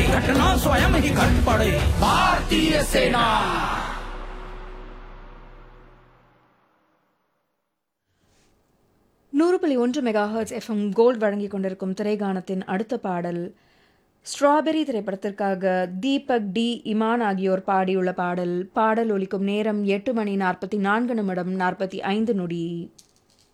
लड़ाई घटना स्वयं ही घट पड़े। भारतीय सेना। 100.1 மெகாஹெர்ட்ஸ் எஃப்எம் கோல்ட் வழங்கிக் கொண்டிருக்கும் திரைகானத்தின் அடுத்த பாடல் ஸ்ட்ராபெரி திரைப்படத்திற்காக தீபக் டி இமான் ஆகியோர் பாடியுள்ள பாடல். பாடல் ஒலிக்கும் நேரம் 8 மணி 44 நிமிடம் 45 நொடி.